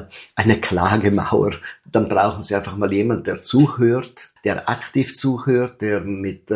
eine Klagemauer. Dann brauchen Sie einfach mal jemanden, der zuhört, der aktiv zuhört, der mit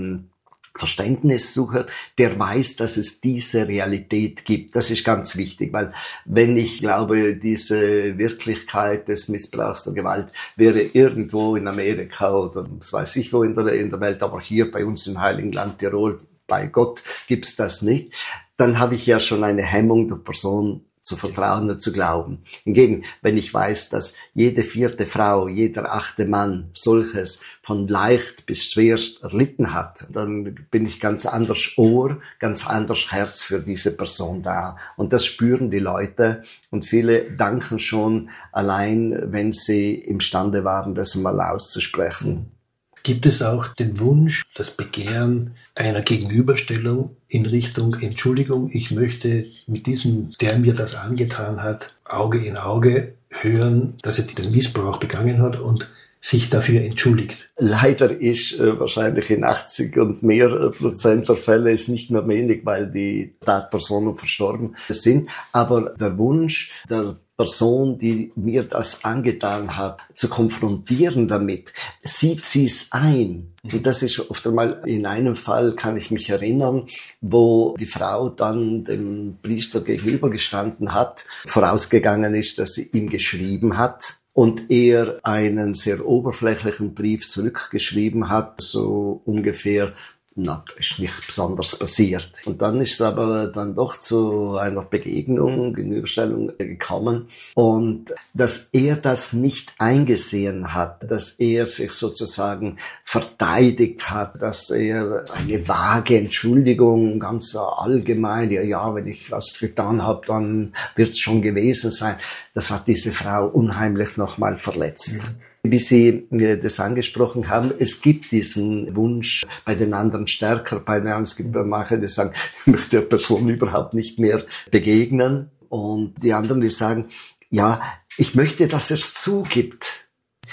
Verständnis zuhört, der weiß, dass es diese Realität gibt. Das ist ganz wichtig, weil wenn ich glaube, diese Wirklichkeit des Missbrauchs der Gewalt wäre irgendwo in Amerika oder was weiß ich wo in der Welt, aber hier bei uns im Heiligen Land Tirol, bei Gott gibt's das nicht, dann habe ich ja schon eine Hemmung der Person zu vertrauen und zu glauben. Hingegen, wenn ich weiß, dass jede 4. Frau, jeder 8. Mann solches von leicht bis schwerst erlitten hat, dann bin ich ganz anders Ohr, ganz anders Herz für diese Person da. Und das spüren die Leute und viele danken schon allein, wenn sie imstande waren, das mal auszusprechen. Gibt es auch den Wunsch, das Begehren einer Gegenüberstellung in Richtung Entschuldigung? Ich möchte mit diesem, der mir das angetan hat, Auge in Auge hören, dass er den Missbrauch begangen hat und sich dafür entschuldigt. Leider ist wahrscheinlich in 80 und mehr Prozent der Fälle ist nicht mehr wenig, weil die Tatpersonen verstorben sind. Aber der Wunsch der Person, die mir das angetan hat, zu konfrontieren damit, sieht sie es ein. Und das ist oft einmal, in einem Fall kann ich mich erinnern, wo die Frau dann dem Priester gegenübergestanden hat, vorausgegangen ist, dass sie ihm geschrieben hat. Und er einen sehr oberflächlichen Brief zurückgeschrieben hat, so ungefähr, na, das ist nicht besonders passiert. Und dann ist es aber dann doch zu einer Begegnung, Gegenüberstellung gekommen. Und dass er das nicht eingesehen hat, dass er sich sozusagen verteidigt hat, dass er eine vage Entschuldigung, ganz allgemein, ja, wenn ich was getan habe, dann wird es schon gewesen sein. Das hat diese Frau unheimlich nochmal verletzt. Wie Sie das angesprochen haben, es gibt diesen Wunsch bei den anderen stärker, bei den anderen, es gibt manche, die sagen, ich möchte der Person überhaupt nicht mehr begegnen. Und die anderen, die sagen, ja, ich möchte, dass er es zugibt.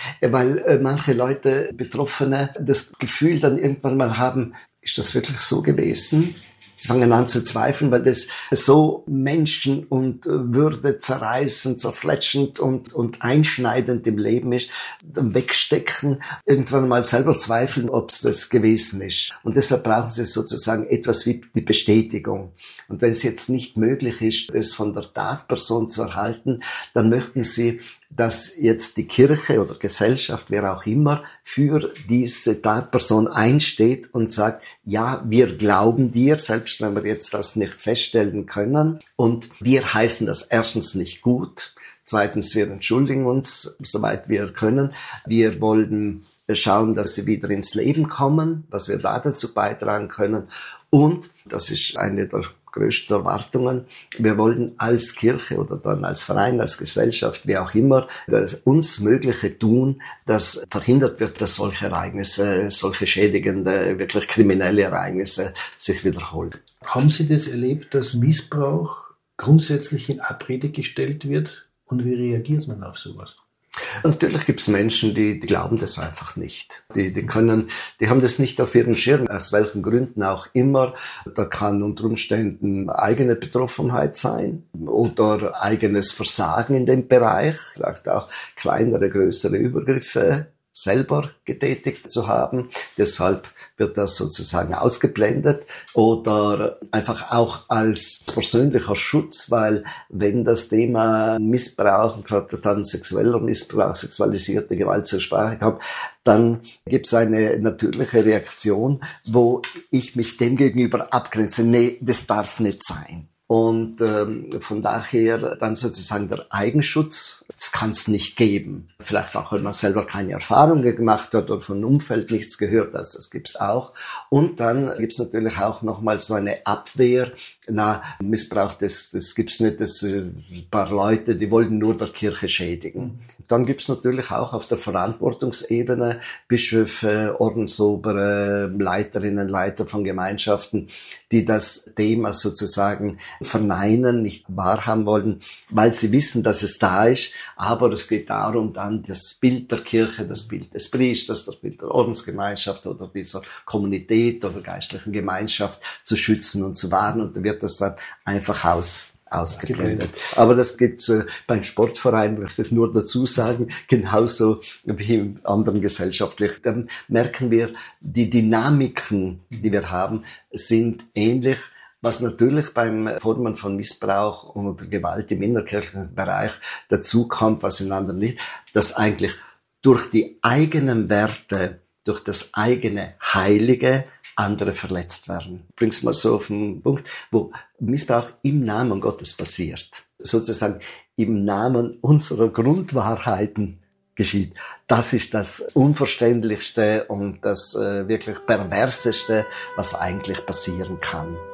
Weil manche Leute, Betroffene, das Gefühl dann irgendwann mal haben, ist das wirklich so gewesen? Sie fangen an zu zweifeln, weil das so Menschen- und Würde zerreißend, zerfletschend und einschneidend im Leben ist. Dann wegstecken, irgendwann mal selber zweifeln, ob es das gewesen ist. Und deshalb brauchen sie sozusagen etwas wie die Bestätigung. Und wenn es jetzt nicht möglich ist, das von der Tatperson zu erhalten, dann möchten sie, dass jetzt die Kirche oder Gesellschaft, wer auch immer, für diese Tatperson einsteht und sagt, ja, wir glauben dir, selbst wenn wir jetzt das nicht feststellen können. Und wir heißen das erstens nicht gut. Zweitens, wir entschuldigen uns, soweit wir können. Wir wollen schauen, dass sie wieder ins Leben kommen, was wir da dazu beitragen können. Und, das ist eine der größten Erwartungen, wir wollen als Kirche oder dann als Verein, als Gesellschaft, wie auch immer, das uns Mögliche tun, dass verhindert wird, dass solche Ereignisse, solche schädigende, wirklich kriminelle Ereignisse sich wiederholen. Haben Sie das erlebt, dass Missbrauch grundsätzlich in Abrede gestellt wird? Und wie reagiert man auf sowas? Natürlich gibt es Menschen, die glauben das einfach nicht. Die haben das nicht auf ihren Schirm, aus welchen Gründen auch immer. Da kann unter Umständen eigene Betroffenheit sein oder eigenes Versagen in dem Bereich, vielleicht auch kleinere, größere Übergriffe selber getätigt zu haben. Deshalb wird das sozusagen ausgeblendet oder einfach auch als persönlicher Schutz, weil wenn das Thema Missbrauch, gerade dann sexueller Missbrauch, sexualisierte Gewalt zur Sprache kommt, dann gibt es eine natürliche Reaktion, wo ich mich dem gegenüber abgrenze. Nee, das darf nicht sein. Und von daher dann sozusagen der Eigenschutz, das kann es nicht geben. Vielleicht auch, wenn man selber keine Erfahrung gemacht hat oder von Umfeld nichts gehört hat, das gibt's auch. Und dann gibt's natürlich auch nochmal so eine Abwehr. Na, Missbrauch, das gibt's nicht, das ein paar Leute, die wollen nur der Kirche schädigen. Dann gibt's natürlich auch auf der Verantwortungsebene Bischöfe, Ordensobere, Leiterinnen, Leiter von Gemeinschaften, die das Thema sozusagen verneinen, nicht wahrhaben wollen, weil sie wissen, dass es da ist. Aber es geht darum, dann das Bild der Kirche, das Bild des Priesters, das Bild der Ordensgemeinschaft oder dieser Kommunität oder geistlichen Gemeinschaft zu schützen und zu wahren. Und da wird das dann einfach ausgeblendet. Aber das gibt's beim Sportverein, möchte ich nur dazu sagen, genauso wie in anderen gesellschaftlichen. Dann merken wir, die Dynamiken, die wir haben, sind ähnlich. Was natürlich beim Formen von Missbrauch und Gewalt im innerkirchlichen Bereich dazu kommt, was in anderen nicht, dass eigentlich durch die eigenen Werte, durch das eigene Heilige andere verletzt werden. Bring's mal so auf den Punkt, wo Missbrauch im Namen Gottes passiert. Sozusagen im Namen unserer Grundwahrheiten geschieht. Das ist das Unverständlichste und das wirklich Perverseste, was eigentlich passieren kann.